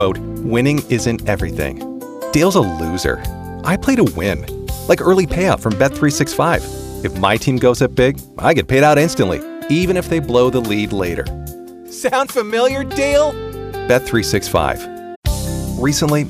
Quote, winning isn't everything. Dale's a loser. I play to win. Like early payout from Bet365. If my team goes up big, I get paid out instantly, even if they blow the lead later. Sound familiar, Dale? Bet365. Recently,